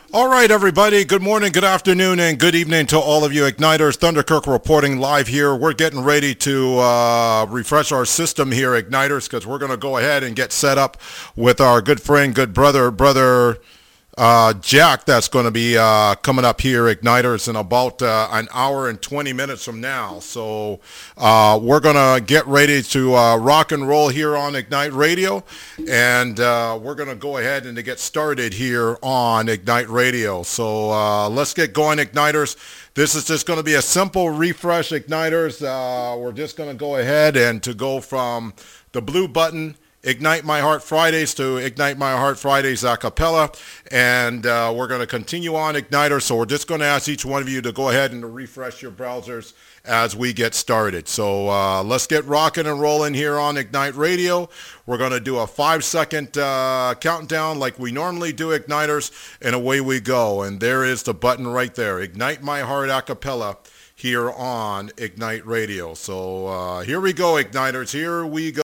All right, everybody. Good morning, good afternoon, and good evening to all of you Igniters. Thunderkirk reporting live here. We're getting ready to refresh our system here, Igniters, because we're going to go ahead and get set up with our good friend, good brother Jack. That's going to be coming up here, Igniters, in about an hour and 20 minutes from now. So we're going to get ready to rock and roll here on Ignite Radio, and we're going to go ahead and to get started here on Ignite Radio. So let's get going, Igniters. This is just going to be a simple refresh, Igniters. We're just going to go ahead and to go from the blue button Ignite My Heart Fridays to Ignite My Heart Fridays a cappella, and we're going to continue on Igniter. So we're just going to ask each one of you to go ahead and to refresh your browsers as we get started. So let's get rocking and rolling here on Ignite Radio. We're going to do a 5-second countdown like we normally do, Igniters, and away we go. And there is the button right there, Ignite My Heart a cappella, here on Ignite Radio. So here we go, Igniters. Here we go.